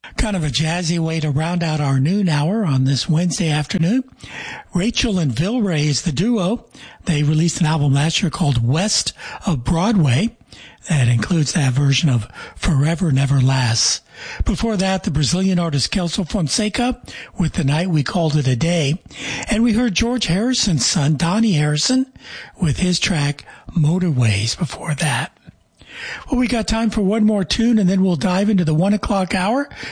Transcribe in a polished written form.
Kind of a jazzy way to round out our noon hour on this Wednesday afternoon. Rachel and Vilray is the duo. They released an album last year called West of Broadway. That includes that version of Forever Never Lasts. Before that, the Brazilian artist Kelso Fonseca with The Night We Called It a Day. And we heard George Harrison's son, Donnie Harrison, with his track Motorways before that. Well, we got time for one more tune, and then we'll dive into the 1 o'clock hour